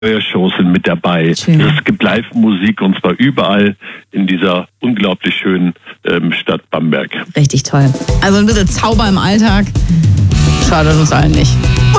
Feuershows sind mit dabei. Schön. Es gibt Live-Musik und zwar überall in dieser unglaublich schönen Stadt Bamberg. Richtig toll. Also ein bisschen Zauber im Alltag schadet uns allen nicht.